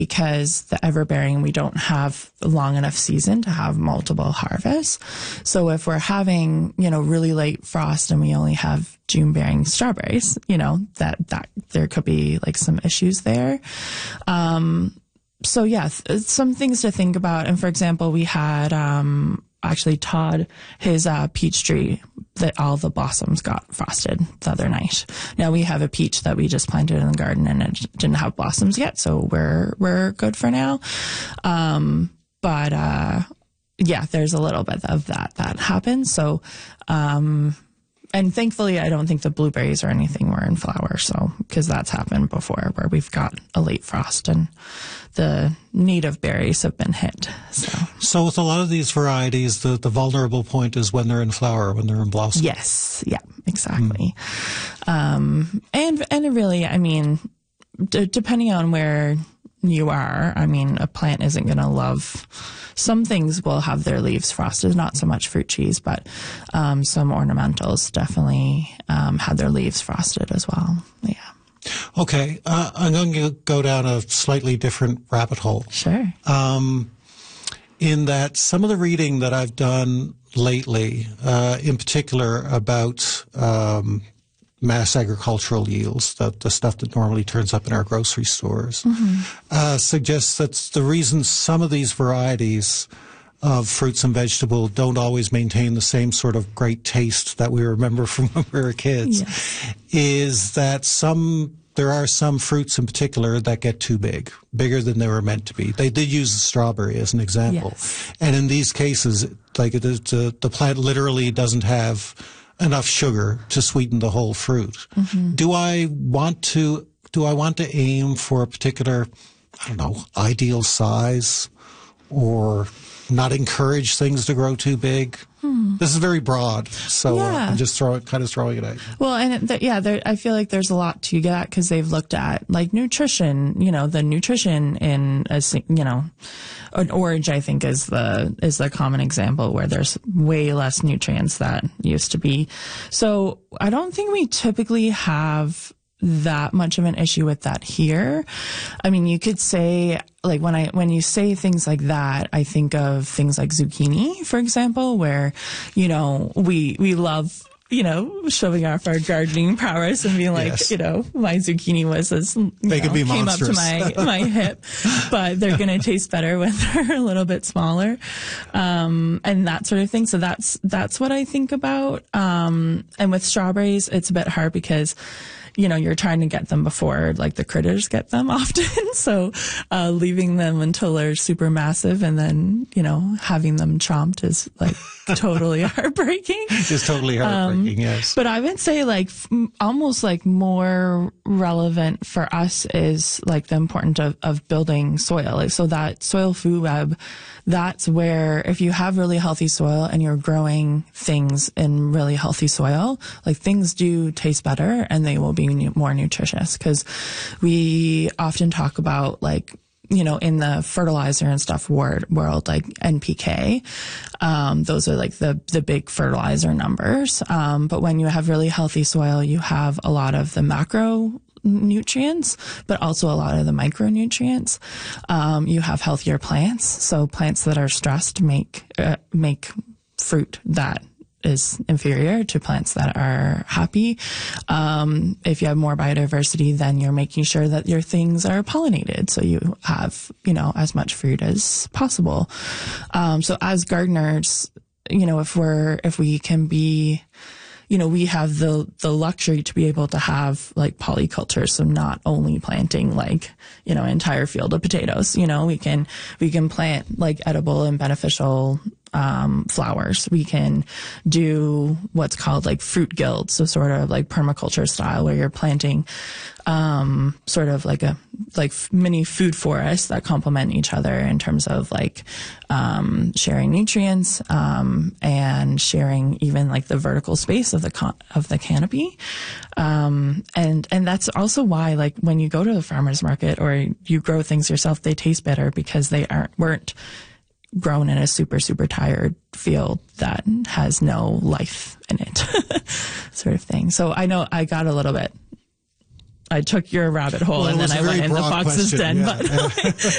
because the everbearing, we don't have a long enough season to have multiple harvests. So if we're having, really late frost and we only have June bearing strawberries, that there could be like some issues there. So yeah, some things to think about. And for example, we had, actually Todd, his peach tree, that all the blossoms got frosted the other night. Now we have a peach that we just planted in the garden and it didn't have blossoms yet, so we're good for now. But yeah, there's a little bit of that happens. So and thankfully, I don't think the blueberries or anything were in flower. So, because that's happened before where we've got a late frost and the native berries have been hit. So with a lot of these varieties, the vulnerable point is when they're in flower, when they're in blossom. Yes. Yeah, exactly. And it really, depending on where you are, a plant isn't going to love. Some things will have their leaves frosted, not so much fruit trees, but some ornamentals definitely had their leaves frosted as well. Yeah. Okay. I'm going to go down a slightly different rabbit hole. Sure. In that some of the reading that I've done lately, in particular about mass agricultural yields, the stuff that normally turns up in our grocery stores, suggests that the reason some of these varieties of fruits and vegetables don't always maintain the same sort of great taste that we remember from when we were kids is that there are some fruits in particular that get too bigger than they were meant to be. They did use the strawberry as an example. Yes. And in these cases, like the plant literally doesn't have enough sugar to sweeten the whole fruit. Do I want to aim for a particular, ideal size, or not encourage things to grow too big? This is very broad, so I'm just throwing it at you. Well, and I feel like there's a lot to get at because they've looked at like nutrition. The nutrition in an orange, I think, is the common example where there's way less nutrients that used to be. So I don't think we typically have that much of an issue with that here. You could say, like, when you say things like that, I think of things like zucchini, for example, where, we love, showing off our gardening prowess and being like, my zucchini was as, they could be came monstrous. Up to my hip, but they're going to taste better when they're a little bit smaller. And that sort of thing. So that's what I think about. And with strawberries, it's a bit hard because, you're trying to get them before like the critters get them often. So, leaving them until they're super massive and then, having them chomped is like totally heartbreaking. It's totally heartbreaking, yes. But I would say like almost like more relevant for us is like the importance of building soil. So that soil food web, that's where if you have really healthy soil and you're growing things in really healthy soil, like things do taste better and they will be more nutritious. Because we often talk about like, in the fertilizer and stuff world, like NPK, those are like the big fertilizer numbers. But when you have really healthy soil, you have a lot of the macronutrients, but also a lot of the micronutrients. You have healthier plants. So plants that are stressed make fruit that is inferior to plants that are happy. If you have more biodiversity, then you're making sure that your things are pollinated. So you have, as much fruit as possible. So as gardeners, if we can be, we have the luxury to be able to have like polyculture. So not only planting like, an entire field of potatoes, we can plant like edible and beneficial flowers. We can do what's called like fruit guilds. So sort of like permaculture style where you're planting, sort of like mini food forests that complement each other in terms of like, sharing nutrients, and sharing even like the vertical space of the canopy. And that's also why like when you go to the farmer's market or you grow things yourself, they taste better because they weren't grown in a super, super tired field that has no life in it, sort of thing. So I know I got a little bit, I took your rabbit hole and then I went in the fox's den, but